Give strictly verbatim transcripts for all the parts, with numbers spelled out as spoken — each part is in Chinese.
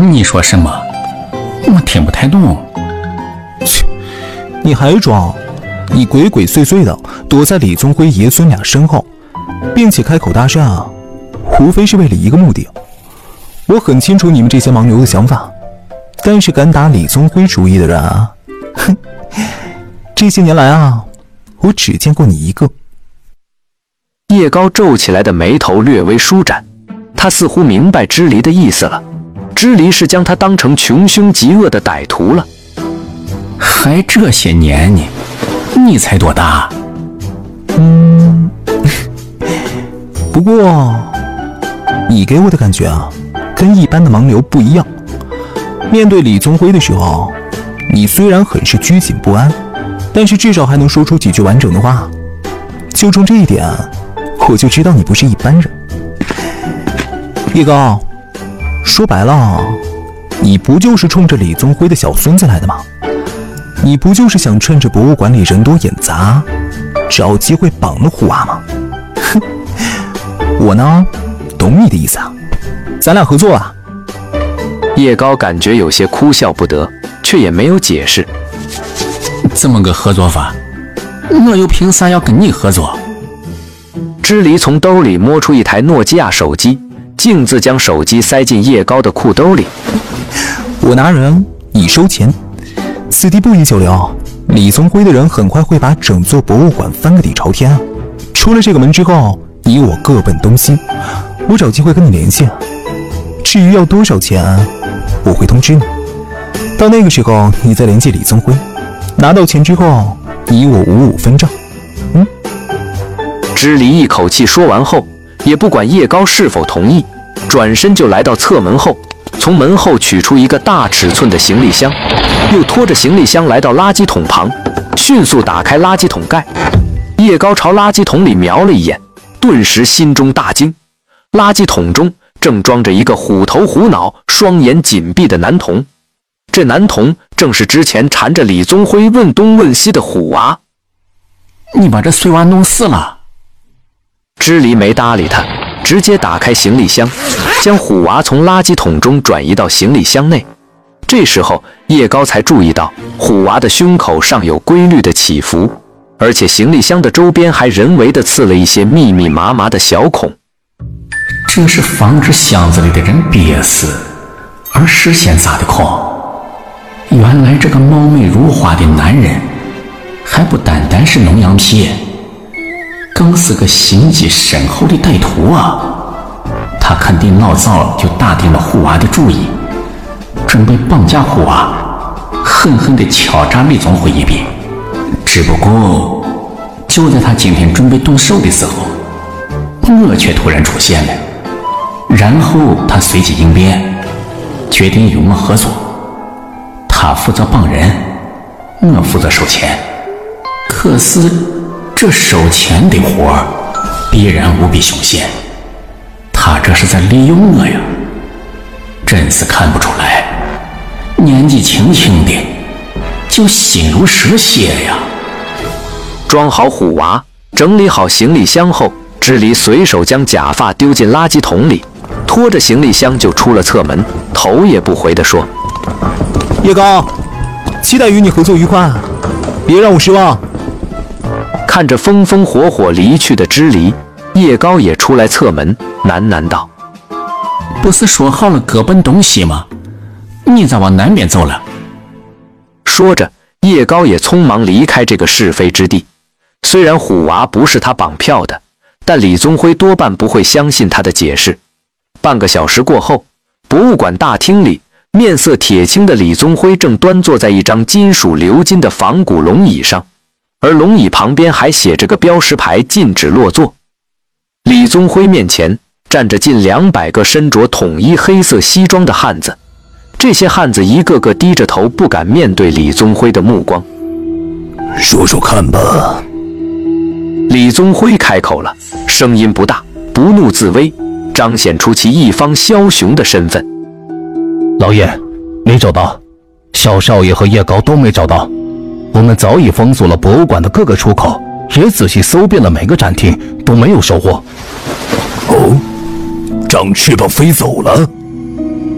你说什么？我听不太懂。 切，你还装？你鬼鬼祟祟的躲在李宗辉爷孙俩身后，并且开口搭讪啊，无非是为了一个目的。我很清楚你们这些盲流的想法，但是敢打李宗辉主意的人啊，哼，这些年来啊，我只见过你一个。 叶高皱起来的眉头略微舒展，他似乎明白支离的意思了。支离是将他当成穷凶极恶的歹徒了。 还这些年呢？你才多大？ 嗯，不过你给我的感觉啊，跟一般的盲流不一样。面对李宗辉的时候，你虽然很是拘谨不安，但是至少还能说出几句完整的话。就冲这一点，我就知道你不是一般人。叶高，说白了，你不就是冲着李宗辉的小孙子来的吗？你不就是想趁着博物馆里人多眼杂，找机会绑了虎娃吗？哼，我呢，懂你的意思啊，咱俩合作啊。 叶高感觉有些哭笑不得，却也没有解释。 怎么个合作法？我又凭啥要跟你合作？ 支离从兜里摸出一台诺基亚手机，径自将手机塞进叶高的裤兜里。 我拿人，你收钱，此地不宜久留。李宗辉的人很快会把整座博物馆翻个底朝天。出了这个门之后，你我各奔东西，我找机会跟你联系。至于要多少钱，我会通知你。到那个时候，你再联系李宗辉，拿到钱之后，你我五五分账。嗯。 支离一口气说完后，也不管叶高是否同意，转身就来到侧门后，从门后取出一个大尺寸的行李箱，又拖着行李箱来到垃圾桶旁，迅速打开垃圾桶盖。叶高朝垃圾桶里瞄了一眼，顿时心中大惊。垃圾桶中正装着一个虎头虎脑、双眼紧闭的男童。这男童正是之前缠着李宗辉问东问西的虎娃。 你把这碎娃弄死了？ 支离没搭理他，直接打开行李箱，将虎娃从垃圾桶中转移到行李箱内。这时候叶高才注意到虎娃的胸口上有规律的起伏，而且行李箱的周边还人为的刺了一些密密麻麻的小孔。 这是防止箱子里的人憋死，而实现撒的孔。原来这个貌美如花的男人，还不单单是弄羊皮，更是个心机深厚的歹徒啊！他肯定老早就打定了虎娃的主意，准备绑架虎娃，狠狠地敲诈李宗辉一笔。只不过，就在他今天准备动手的时候，我却突然出现了。然后他随机应变，决定与我合作。他负责绑人，我负责收钱。可是这收钱的活儿必然无比凶险，他这是在利用我呀！真是看不出来，年纪轻轻的就心如蛇蝎呀！ 装好虎娃，整理好行李箱后，支离随手将假发丢进垃圾桶里，拖着行李箱就出了侧门，头也不回地说：“ 叶高，期待与你合作愉快，别让我失望。” 看着风风火火离去的支离，叶高也出来侧门，喃喃道：“ 不是说好了各奔东西吗？你咋往南边走了？” 说着，叶高也匆忙离开这个是非之地。虽然虎娃不是他绑票的，但李宗辉多半不会相信他的解释。半个小时过后，博物馆大厅里，面色铁青的李宗辉正端坐在一张金属鎏金的仿古龙椅上，而龙椅旁边还写着个标识牌，禁止落座。李宗辉面前站着近两百个身着统一黑色西装的汉子，这些汉子一个个低着头，不敢面对李宗辉的目光。 说说看吧。 李宗辉开口了，声音不大，不怒自威，彰显出其一方枭雄的身份。 老爷，没找到，小少爷和叶高都没找到。我们早已封锁了博物馆的各个出口，也仔细搜遍了每个展厅，都没有收获。哦，长翅膀飞走了？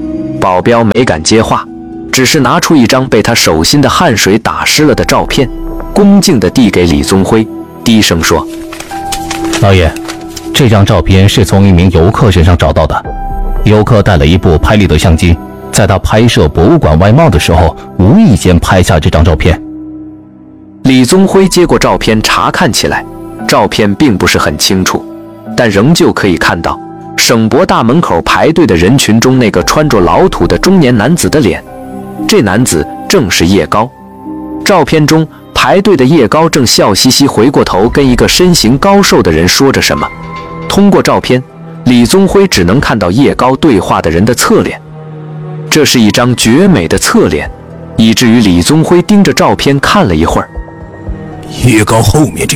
保镖没敢接话，只是拿出一张被他手心的汗水打湿了的照片，恭敬地递给李宗辉，低声说：“ 老爷，这张照片是从一名游客身上找到的。游客带了一部拍立得相机，在他拍摄博物馆外貌的时候，无意间拍下这张照片。” 李宗辉接过照片查看起来，照片并不是很清楚，但仍旧可以看到省博大门口排队的人群中那个穿着老土的中年男子的脸。这男子正是叶高。照片中排队的叶高正笑嘻嘻回过头跟一个身形高瘦的人说着什么。通过照片，李宗辉只能看到叶高对话的人的侧脸。这是一张绝美的侧脸，以至于李宗辉盯着照片看了一会儿。 叶高后面这